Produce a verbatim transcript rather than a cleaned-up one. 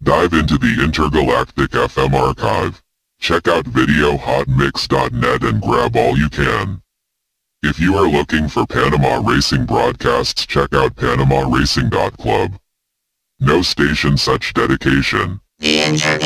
Dive into the Intergalactic F M archive. Check out video hot mix dot net and grab all you can. If you are looking for Panama racing broadcasts, check out panama racing dot club. No station such dedication. The Intergalactic